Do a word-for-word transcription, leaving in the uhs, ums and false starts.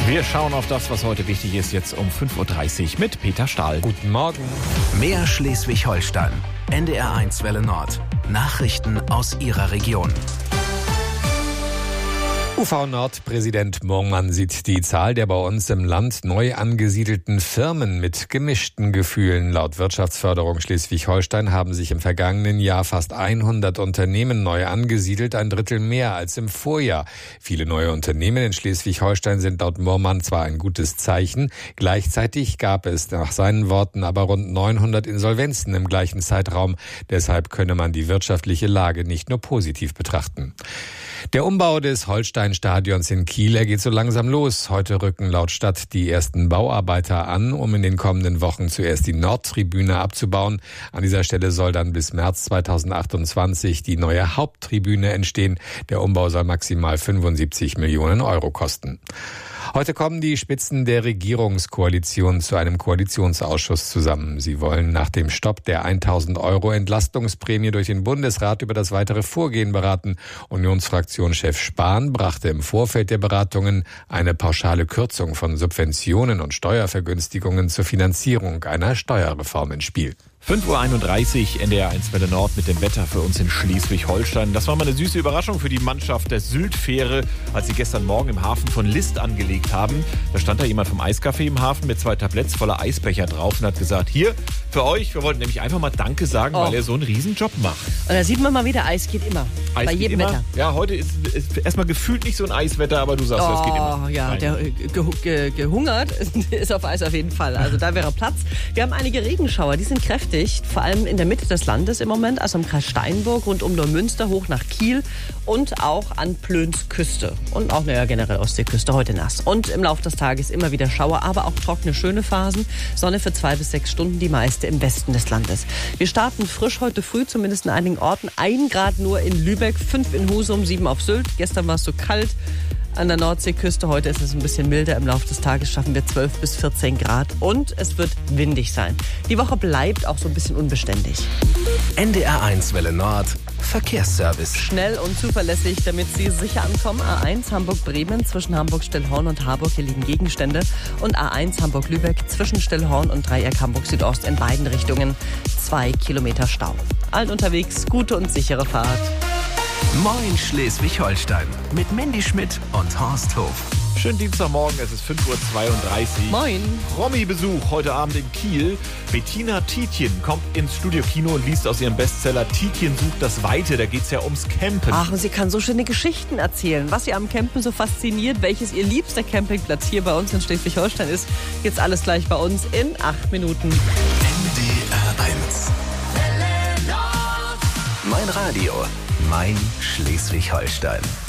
Wir schauen auf das, was heute wichtig ist, jetzt um fünf Uhr dreißig mit Peter Stahl. Guten Morgen. Mehr Schleswig-Holstein. N D R eins Welle Nord. Nachrichten aus Ihrer Region. U V Nord-Präsident Murmann sieht die Zahl der bei uns im Land neu angesiedelten Firmen mit gemischten Gefühlen. Laut Wirtschaftsförderung Schleswig-Holstein haben sich im vergangenen Jahr fast hundert Unternehmen neu angesiedelt, ein Drittel mehr als im Vorjahr. Viele neue Unternehmen in Schleswig-Holstein sind laut Murmann zwar ein gutes Zeichen, gleichzeitig gab es nach seinen Worten aber rund neunhundert Insolvenzen im gleichen Zeitraum. Deshalb könne man die wirtschaftliche Lage nicht nur positiv betrachten. Der Umbau des Holstein-Stadions in Kiel, er geht so langsam los. Heute rücken laut Stadt die ersten Bauarbeiter an, um in den kommenden Wochen zuerst die Nordtribüne abzubauen. An dieser Stelle soll dann bis März zweitausendachtundzwanzig die neue Haupttribüne entstehen. Der Umbau soll maximal fünfundsiebzig Millionen Euro kosten. Heute kommen die Spitzen der Regierungskoalition zu einem Koalitionsausschuss zusammen. Sie wollen nach dem Stopp der tausend Euro Entlastungsprämie durch den Bundesrat über das weitere Vorgehen beraten. Unionsfraktionschef Spahn brachte im Vorfeld der Beratungen eine pauschale Kürzung von Subventionen und Steuervergünstigungen zur Finanzierung einer Steuerreform ins Spiel. fünf Uhr einunddreißig, N D R eins Welle Nord mit dem Wetter für uns in Schleswig-Holstein. Das war mal eine süße Überraschung für die Mannschaft der Sylt-Fähre, als sie gestern Morgen im Hafen von List angelegt haben. Da stand da jemand vom Eiscafé im Hafen mit zwei Tabletts voller Eisbecher drauf und hat gesagt, hier, für euch, wir wollten nämlich einfach mal Danke sagen, oh. weil er so einen Riesenjob macht. Und da sieht man mal wieder, Eis geht immer. Eis bei geht jedem immer. Wetter. Ja, heute ist, ist erstmal gefühlt nicht so ein Eiswetter, aber du sagst, oh, es geht immer. Ja, Nein. der ge ge gehungert ist auf Eis auf jeden Fall. Also da wäre Platz. Wir haben einige Regenschauer, die sind kräftig, vor allem in der Mitte des Landes im Moment, also im Kreis Steinburg, rund um Neumünster, hoch nach Kiel und auch an Plöns Küste. Und auch naja, generell Ostseeküste, heute nass. Und im Laufe des Tages immer wieder Schauer, aber auch trockene, schöne Phasen. Sonne für zwei bis sechs Stunden, die meiste im Westen des Landes. Wir starten frisch heute früh, zumindest in einigen Orten. Ein Grad nur in Lübeck, fünf in Husum, sieben auf Sylt. Gestern war es so kalt an der Nordseeküste. Heute ist es ein bisschen milder. Im Laufe des Tages schaffen wir zwölf bis vierzehn Grad. Und es wird windig sein. Die Woche bleibt auch so ein bisschen unbeständig. N D R eins Welle Nord. Verkehrsservice. Schnell und zuverlässig, damit Sie sicher ankommen. A eins Hamburg-Bremen zwischen Hamburg-Stillhorn und Harburg. Hier liegen Gegenstände. Und A eins Hamburg-Lübeck zwischen Stillhorn und Dreieck Hamburg-Südost in beiden Richtungen. Zwei Kilometer Stau. Allen unterwegs, gute und sichere Fahrt. Moin Schleswig-Holstein mit Mandy Schmidt und Horst Hof. Schönen Dienstagmorgen, es ist fünf Uhr zweiunddreißig. Moin. Promi-Besuch heute Abend in Kiel. Bettina Tietjen kommt ins Studio-Kino und liest aus ihrem Bestseller Tietjen sucht das Weite. Da geht es ja ums Campen. Ach, und sie kann so schöne Geschichten erzählen. Was sie am Campen so fasziniert, welches ihr liebster Campingplatz hier bei uns in Schleswig-Holstein ist. Jetzt alles gleich bei uns in acht Minuten. N D R eins. Mein Radio, mein Schleswig-Holstein.